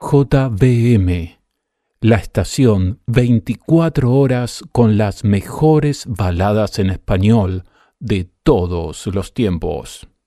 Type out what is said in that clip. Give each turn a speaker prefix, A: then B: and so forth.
A: RJBM, la estación 24 horas con las mejores baladas en español de todos los tiempos.